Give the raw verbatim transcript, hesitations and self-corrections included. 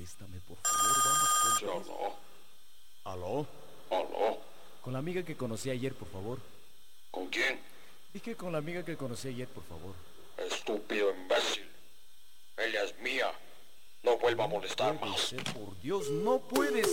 Contéstame, por favor, vamos. Sí, aló. ¿Aló? Aló. Con la amiga que conocí ayer, por favor. ¿Con quién? Dije con la amiga que conocí ayer, por favor. Estúpido imbécil. Ella es mía. No vuelva a molestar Puede más. ser, por Dios, no puede ser.